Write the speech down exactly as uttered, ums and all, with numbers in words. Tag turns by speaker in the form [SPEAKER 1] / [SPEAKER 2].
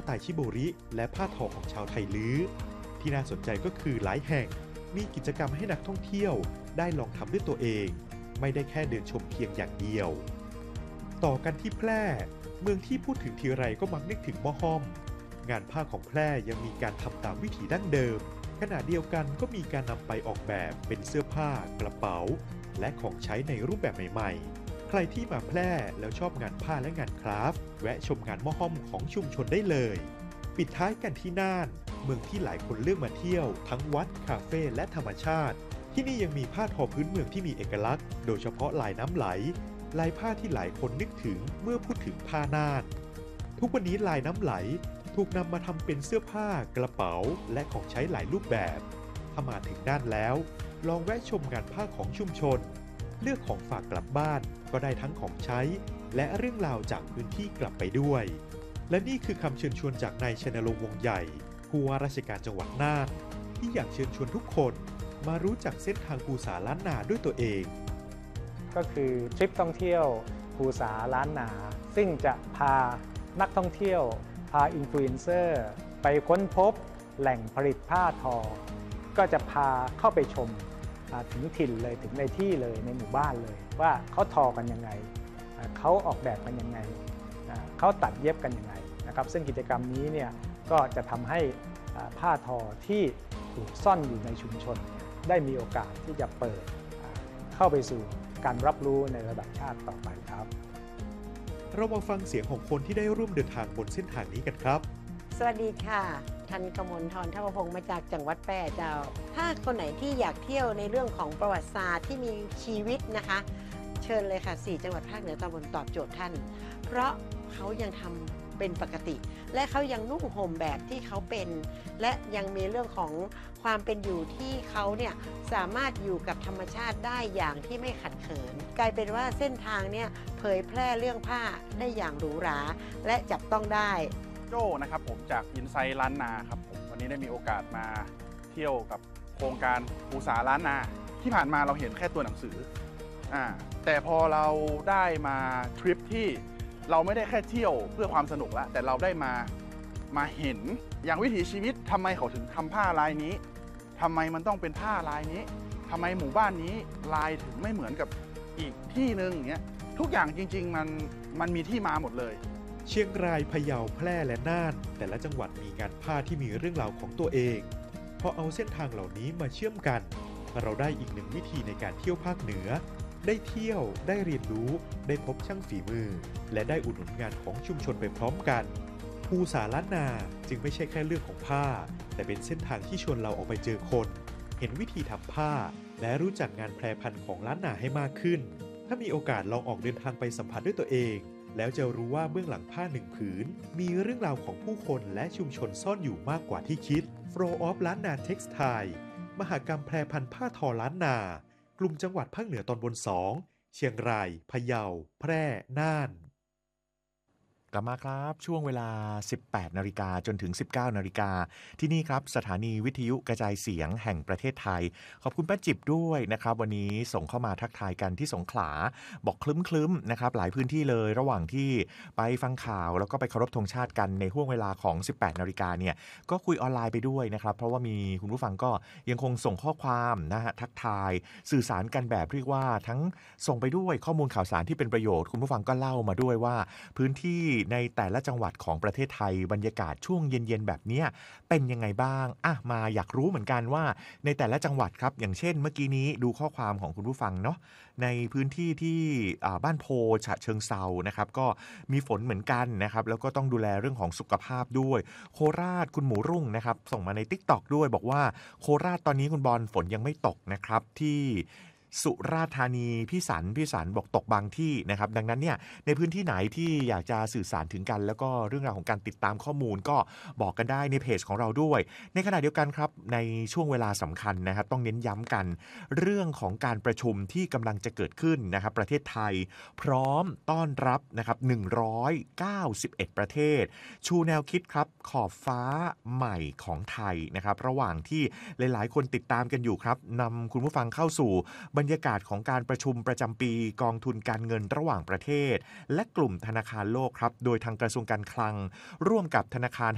[SPEAKER 1] ตล์ชิโบริและผ้าทอของชาวไทลื้อที่น่าสนใจก็คือหลายแห่งมีกิจกรรมให้นักท่องเที่ยวได้ลองทำด้วยตัวเองไม่ได้แค่เดินชมเพียงอย่างเดียวต่อกันที่แพร่เมืองที่พูดถึงทีไรก็มักนึกถึงหม้อห้อมงานผ้าของแพร่ยังมีการทำตามวิถีดั้งเดิมขณะเดียวกันก็มีการนำไปออกแบบเป็นเสื้อผ้ากระเป๋าและของใช้ในรูปแบบใหม่ๆใครที่มาแพร่แล้วชอบงานผ้าและงานคราฟต์แวะชมงานหม้อห้อมของชุมชนได้เลยปิดท้ายกันที่น่านเมืองที่หลายคนเลือกมาเที่ยวทั้งวัดคาเฟ่และธรรมชาติที่นี่ยังมีผ้าทอพื้นเมืองที่มีเอกลักษณ์โดยเฉพาะลายน้ำไหลลายผ้าที่หลายคนนึกถึงเมื่อพูดถึงผ้าน่านทุกวันนี้ลายน้ำไหลถูกนำมาทำเป็นเสื้อผ้ากระเป๋าและของใช้หลายรูปแบบถ้ามาถึงน่านแล้วลองแวะชมงานผ้าของชุมชนเลือกของฝากกลับบ้านก็ได้ทั้งของใช้และเรื่องราวจากพื้นที่กลับไปด้วยและนี่คือคำเชิญชวนจากนายชนรงค์วงศ์ใหญ่ผู้ว่าราชการจังหวัดน่านที่อยากเชิญชวนทุกคนมารู้จักเส้นทางภูษาล้านนาด้วยตัวเอง
[SPEAKER 2] ก็คือทริปท่องเที่ยวภูษาล้านนาซึ่งจะพานักท่องเที่ยวพาอินฟลูเอนเซอร์ไปค้นพบแหล่งผลิตผ้าทอก็จะพาเข้าไปชมถึงถิ่นเลยถึงในที่เลยในหมู่บ้านเลยว่าเขาทอกันยังไงเขาออกแบบกันยังไงเขาตัดเย็บกันยังไงนะครับซึ่งกิจกรรมนี้เนี่ยก็จะทำให้ผ้าทอที่ถูกซ่อนอยู่ในชุมชนได้มีโอกาสที่จะเปิดเข้าไปสู่การรับรู้ในระดับชาติต่อไปครับ
[SPEAKER 1] เรามาฟังเสียงของคนที่ได้ร่วมเดินทางบนเส้นทางนี้กันครับ
[SPEAKER 3] สวัสดีค่ะทันกมลธร ทัพพงศ์มาจากจังหวัดแพร่เจ้าถ้าคนไหนที่อยากเที่ยวในเรื่องของประวัติศาสตร์ที่มีชีวิตนะคะเชิญเลยค่ะสี่จังหวัดภาคเหนือตอนบนตอบโจทย์ท่านเพราะเขายังทำเป็นปกติและเขายังนุ่งห่มแบบที่เขาเป็นและยังมีเรื่องของความเป็นอยู่ที่เขาเนี่ยสามารถอยู่กับธรรมชาติได้อย่างที่ไม่ขัดเขินกลายเป็นว่าเส้นทางเนี่ยเผยแพร่เรื่องผ้าได้อย่างหรูหราและจับต้องได้
[SPEAKER 4] โจ้นะครับผมจากอินไซต์ล้านนาครับผมวันนี้ได้มีโอกาสมาเที่ยวกับโครงการภูษาล้านนาที่ผ่านมาเราเห็นแค่ตัวหนังสืออ่าแต่พอเราได้มาทริปที่เราไม่ได้แค่เที่ยวเพื่อความสนุกละแต่เราได้มามาเห็นอย่างวิถีชีวิตทำไมเขาถึงทำผ้าลายนี้ทำไมมันต้องเป็นผ้าลายนี้ทำไมหมู่บ้านนี้ลายถึงไม่เหมือนกับอีกที่นึงอย่างเงี้ยทุกอย่างจริงๆมันมันมีที่มาหมดเลย
[SPEAKER 1] เชียงรายพะเยาแพร่และน่านแต่ละจังหวัดมีงานผ้าที่มีเรื่องราวของตัวเองพอเอาเส้นทางเหล่านี้มาเชื่อมกันเราได้อีกหนึ่งวิธีในการเที่ยวภาคเหนือได้เที่ยวได้เรียนรู้ได้พบช่างฝีมือและได้อุดหนุนงานของชุมชนไปพร้อมกันภูษาล้านนาจึงไม่ใช่แค่เรื่องของผ้าแต่เป็นเส้นทางที่ชวนเราออกไปเจอคนเห็นวิธีทำผ้าและรู้จักงานแพรพันธุ์ของล้านนาให้มากขึ้นถ้ามีโอกาสลองออกเดินทางไปสัมผัสด้วยตัวเองแล้วจะรู้ว่าเบื้องหลังผ้าหนึ่งผืนมีเรื่องราวของผู้คนและชุมชนซ่อนอยู่มากกว่าที่คิด Flow of ล้านนา Textile มหกรรมแพรพันธุ์ผ้าทอล้านนากลุ่มจังหวัดภาคเหนือตอนบนสองเชียงรายพะเยาแพร่น่าน
[SPEAKER 5] กลับมาครับช่วงเวลา สิบแปดนาฬิกาจนถึง สิบเก้านาฬิกาที่นี่ครับสถานีวิทยุกระจายเสียงแห่งประเทศไทยขอบคุณป้าจิบด้วยนะครับวันนี้ส่งเข้ามาทักทายกันที่สงขลาบอกคลึ้มๆนะครับหลายพื้นที่เลยระหว่างที่ไปฟังข่าวแล้วก็ไปเคารพธงชาติกันในห่วงเวลาของ สิบแปดนาฬิกาเนี่ยก็คุยออนไลน์ไปด้วยนะครับเพราะว่ามีคุณผู้ฟังก็ยังคงส่งข้อความนะฮะทักทายสื่อสารกันแบบเรียกว่าทั้งส่งไปด้วยข้อมูลข่าวสารที่เป็นประโยชน์คุณผู้ฟังก็เล่ามาด้วยว่าพื้นที่ในแต่ละจังหวัดของประเทศไทยบรรยากาศช่วงเย็นๆแบบนี้เป็นยังไงบ้างอ่ะมาอยากรู้เหมือนกันว่าในแต่ละจังหวัดครับอย่างเช่นเมื่อกี้นี้ดูข้อความของคุณผู้ฟังเนาะในพื้นที่ที่บ้านโพฉะเชิงเซานะครับก็มีฝนเหมือนกันนะครับแล้วก็ต้องดูแลเรื่องของสุขภาพด้วยโคราชคุณหมูรุ่งนะครับส่งมาใน TikTok ด้วยบอกว่าโคราชตอนนี้คุณบอลฝนยังไม่ตกนะครับที่สุราษฎร์ธานีพี่สันพี่สันบอกตกบางที่นะครับดังนั้นเนี่ยในพื้นที่ไหนที่อยากจะสื่อสารถึงกันแล้วก็เรื่องราวของการติดตามข้อมูลก็บอกกันได้ในเพจของเราด้วยในขณะเดียวกันครับในช่วงเวลาสำคัญนะครับต้องเน้นย้ำกันเรื่องของการประชุมที่กำลังจะเกิดขึ้นนะครับประเทศไทยพร้อมต้อนรับนะครับหนึ่งร้อยเก้าสิบเอ็ดประเทศชูแนวคิดครับขอบฟ้าใหม่ของไทยนะครับระหว่างที่หลายๆคนติดตามกันอยู่ครับนำคุณผู้ฟังเข้าสู่บรรยากาศของการประชุมประจำปีกองทุนการเงินระหว่างประเทศและกลุ่มธนาคารโลกครับโดยทางกระทรวงการคลังร่วมกับธนาคาร